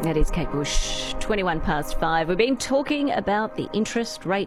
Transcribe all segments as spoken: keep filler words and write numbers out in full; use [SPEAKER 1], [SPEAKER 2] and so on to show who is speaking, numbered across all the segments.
[SPEAKER 1] That is Kate Bush, twenty-one past five. We've been talking about the interest rate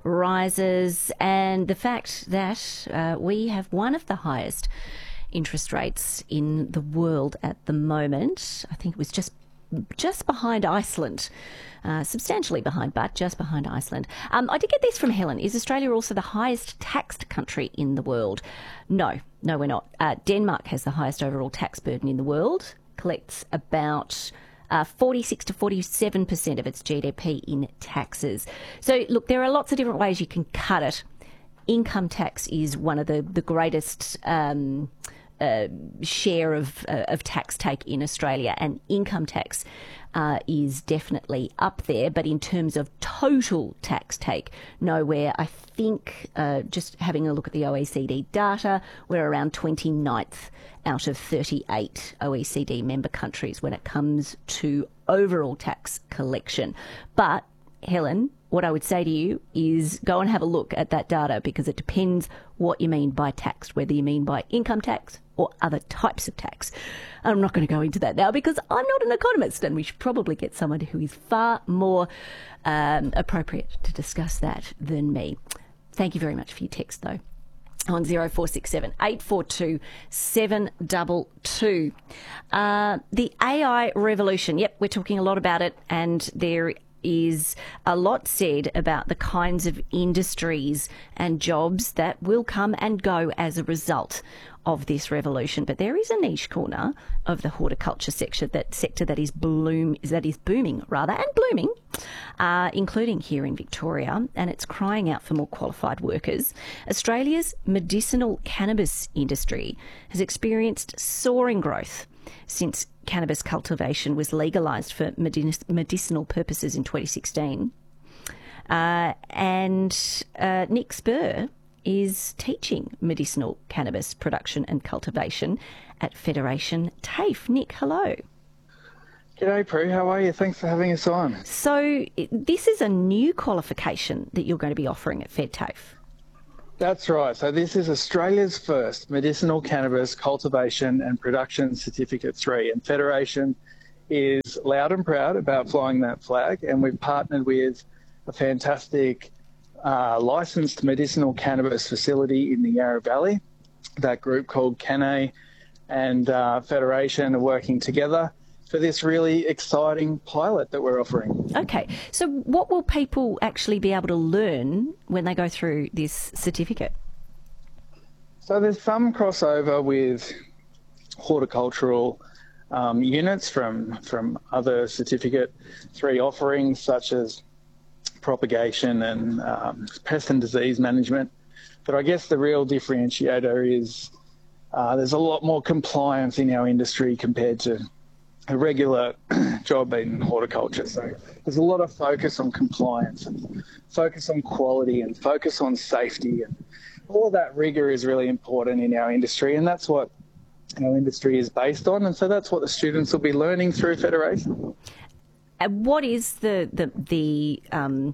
[SPEAKER 1] rises and the fact that uh, we have one of the highest interest rates in the world at the moment. I think it was just just behind Iceland, uh, substantially behind, but just behind Iceland. Um, I did get this from Helen. Is Australia also the highest taxed country in the world? No, no, we're not. Uh, Denmark has the highest overall tax burden in the world, collects about Uh, forty-six to forty-seven percent of its G D P in taxes. So, look, there are lots of different ways you can cut it. Income tax is one of the, the greatest um, uh, share of, uh, of tax take in Australia, and income tax uh, is definitely up there. But in terms of total tax take, nowhere. I think, uh, just having a look at the O E C D data, we're around twenty-ninth out of thirty-eight O E C D member countries when it comes to overall tax collection. But, Helen, what I would say to you is go and have a look at that data, because it depends what you mean by tax, whether you mean by income tax or other types of tax. I'm not going to go into that now because I'm not an economist, and we should probably get someone who is far more um, appropriate to discuss that than me. Thank you very much for your text, though, on zero four six seven, eight four two, seven two two. Uh, the A I revolution. Yep, we're talking a lot about it, and there is a lot said about the kinds of industries and jobs that will come and go as a result of this revolution. But there is a niche corner of the horticulture sector that sector that is bloom that is booming rather and blooming, uh, including here in Victoria, and it's crying out for more qualified workers. Australia's medicinal cannabis industry has experienced soaring growth since cannabis cultivation was legalised for medic- medicinal purposes in twenty sixteen. Uh, and uh, Nick Spur is teaching medicinal cannabis production and cultivation at Federation TAFE. Nick, hello.
[SPEAKER 2] G'day, Prue. How are you? Thanks for having us on.
[SPEAKER 1] So this is a new qualification that you're going to be offering at Fed TAFE.
[SPEAKER 2] That's right. So this is Australia's first medicinal cannabis cultivation and production certificate three, and Federation is loud and proud about flying that flag, and we've partnered with a fantastic uh, licensed medicinal cannabis facility in the Yarra Valley. That group called Canna and uh, Federation are working together for this really exciting pilot that we're offering.
[SPEAKER 1] Okay, so what will people actually be able to learn when they go through this certificate?
[SPEAKER 2] So there's some crossover with horticultural um, units from, from other certificate three offerings, such as propagation and um, pest and disease management. But I guess the real differentiator is uh, there's a lot more compliance in our industry compared to a regular job in horticulture. So there's a lot of focus on compliance and focus on quality and focus on safety, and all that rigour is really important in our industry, and that's what our industry is based on, and so that's what the students will be learning through Federation.
[SPEAKER 1] And what is the the, the um,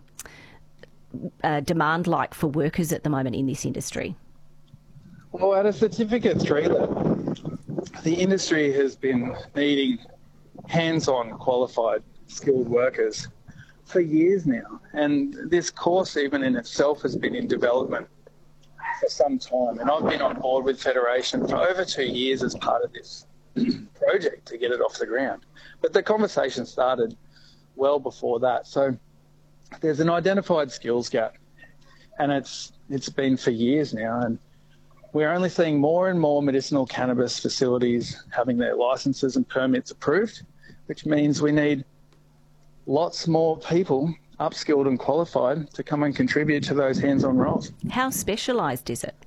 [SPEAKER 1] uh, demand like for workers at the moment in this industry?
[SPEAKER 2] Well, at a certificate three level, the industry has been needing hands-on qualified skilled workers for years now, and this course even in itself has been in development for some time, and I've been on board with Federation for over two years as part of this project to get it off the ground. But the conversation started well before that, so there's an identified skills gap, and it's it's been for years now, and we're only seeing more and more medicinal cannabis facilities having their licences and permits approved, which means we need lots more people, upskilled and qualified, to come and contribute to those hands-on roles.
[SPEAKER 1] How specialised is it?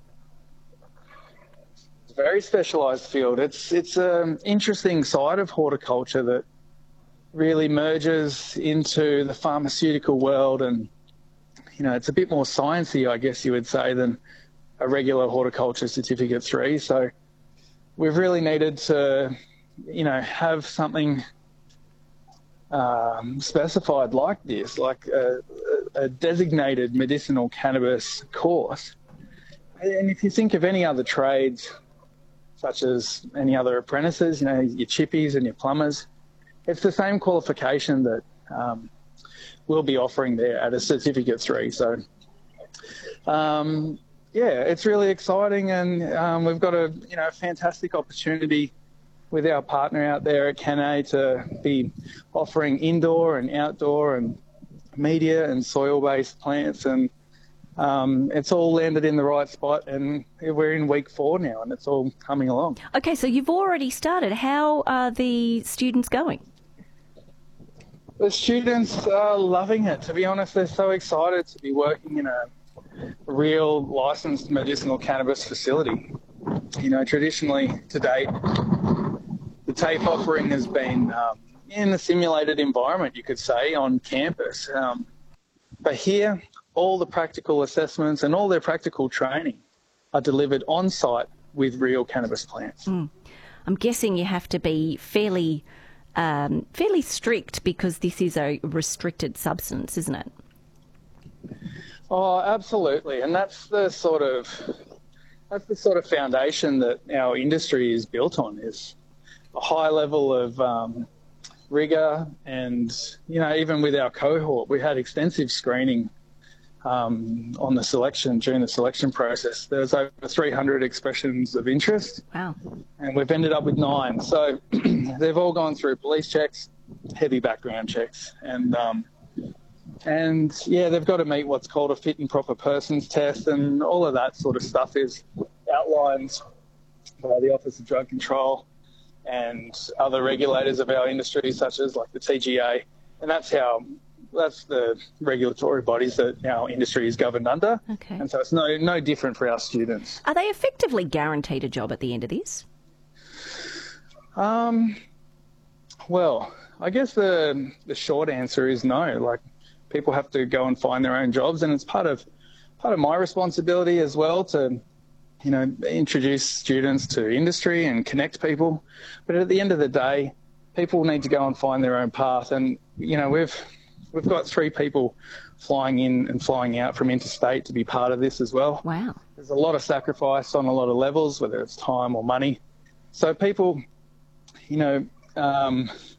[SPEAKER 2] It's a very specialised field. It's it's an interesting side of horticulture that really merges into the pharmaceutical world, and you know, it's a bit more sciencey, I guess you would say, than a regular horticulture certificate three. So we've really needed to, you know, have something um, specified like this, like a, a designated medicinal cannabis course. And if you think of any other trades, such as any other apprentices, you know, your chippies and your plumbers, it's the same qualification that um, we'll be offering there at a Certificate three. So, um, yeah, it's really exciting, and um, we've got a you know fantastic opportunity with our partner out there at Cannae to be offering indoor and outdoor and media and soil-based plants, and um, it's all landed in the right spot, and we're in week four now, and it's all coming along.
[SPEAKER 1] Okay, so you've already started. How are the students going?
[SPEAKER 2] The students are loving it. To be honest, they're so excited to be working in a real licensed medicinal cannabis facility. You know, traditionally to date, the TAFE offering has been um, in a simulated environment, you could say, on campus. Um, but here, all the practical assessments and all their practical training are delivered on site with real cannabis plants.
[SPEAKER 1] Mm. I'm guessing you have to be fairly, um, fairly strict because this is a restricted substance, isn't it?
[SPEAKER 2] Oh, absolutely, and that's the sort of that's the sort of foundation that our industry is built on. Is a high level of um, rigour, and you know, even with our cohort, we had extensive screening um, on the selection during the selection process. There's over three hundred expressions of interest.
[SPEAKER 1] Wow!
[SPEAKER 2] And we've ended up with nine. So they've all gone through police checks, heavy background checks, and um, and yeah, they've got to meet what's called a fit and proper persons test, and all of that sort of stuff is outlined by the Office of Drug Control and other regulators of our industry, such as like the T G A, and that's how that's the regulatory bodies that our industry is governed under.
[SPEAKER 1] Okay.
[SPEAKER 2] And so it's no no different for our students.
[SPEAKER 1] Are they effectively guaranteed a job at the end of this?
[SPEAKER 2] Um, well, I guess the the short answer is no. Like, people have to go and find their own jobs, and it's part of part of my responsibility as well to, you know, introduce students to industry and connect people. But at the end of the day, people need to go and find their own path. And, you know, we've we've got three people flying in and flying out from interstate to be part of this as well.
[SPEAKER 1] Wow.
[SPEAKER 2] There's a lot of sacrifice on a lot of levels, whether it's time or money. So people, you know, um,